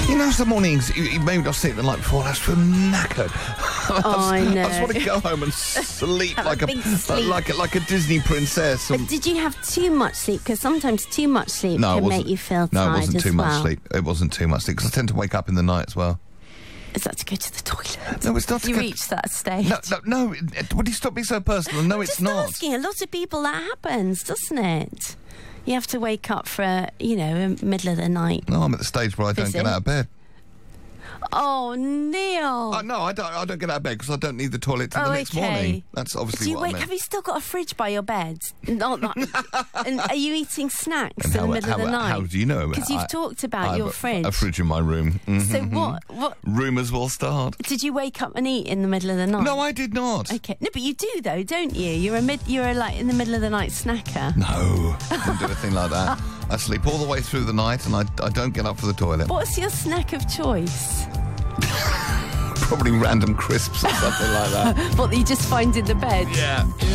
You know, some mornings, you maybe not sleep the night before, I was knackered. I know. I just want to go home and sleep Have like a big sleep. like a Disney princess. But did you have too much sleep? Because sometimes too much sleep can make you feel tired as well. No, it wasn't too much sleep. It wasn't too much sleep, because I tend to wake up in the night as well. Is that to go to the toilet? No, it's not. You reached that stage. No. Would you stop being so personal? No, it's not. Just asking. A lot of people that happens, doesn't it? You have to wake up for, middle of the night. No, I'm at the stage where I don't get out of bed. Oh, Neil. No, I don't get out of bed because I don't need the toilet till the next morning. That's obviously what I meant. Have you still got a fridge by your bed? And are you eating snacks in the middle of the night? How do you know? Because you've talked about your fridge. A fridge in my room. Mm-hmm. So what? Rumours will start. Did you wake up and eat in the middle of the night? No, I did not. Okay. No, but you do though, don't you? You're like in the middle of the night snacker. No, I don't do a thing like that. I sleep all the way through the night and I don't get up for the toilet. What's your snack of choice? Probably random crisps or something like that. What you just find in the bed? Yeah.